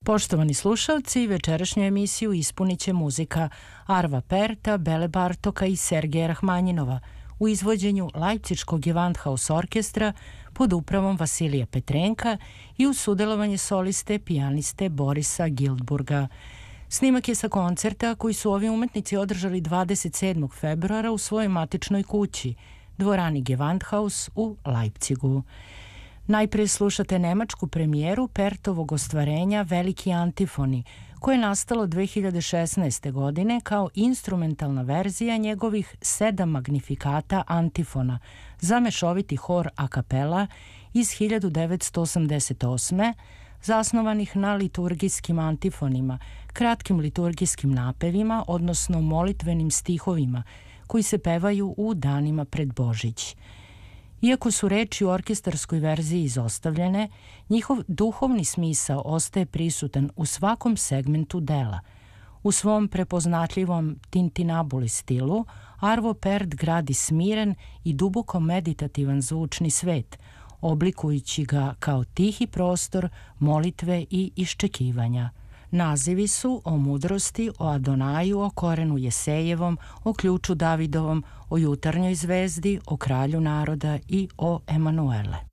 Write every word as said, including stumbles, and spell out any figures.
Poštovani slušalci, večerašnju emisiju ispunit će muzika Arva Perta, Bele Bartoka i Sergeja Rahmanjinova u izvođenju Lajpciškog Gewandhaus orkestra pod upravom Vasilija Petrenka i uz sudelovanje soliste pijaniste Borisa Gildburga. Snimak je sa koncerta koji su ovi umetnici održali dvadeset sedmog februara u svojoj matičnoj kući, dvorani Gewandhaus u Lajpcigu. Najpre slušate nemačku premijeru Pertovog ostvarenja Veliki antifoni, koje je nastalo dve hiljade šesnaeste. godine kao instrumentalna verzija njegovih sedam magnifikata antifona za mešoviti hor a kapela iz hiljadu devetsto osamdeset osme. zasnovanih na liturgijskim antifonima, kratkim liturgijskim napevima, odnosno molitvenim stihovima, koji se pevaju u danima pred Božić. Iako su reči u orkestarskoj verziji izostavljene, njihov duhovni smisao ostaje prisutan u svakom segmentu dela. U svom prepoznatljivom tintinabuli stilu, Arvo Pärt gradi smiren i duboko meditativan zvučni svet, oblikujući ga kao tihi prostor molitve i iščekivanja. Nazivi su o mudrosti, o Adonaju, o korenu Jesejevom, o ključu Davidovom, o jutarnjoj zvezdi, o kralju naroda i o Emanuele.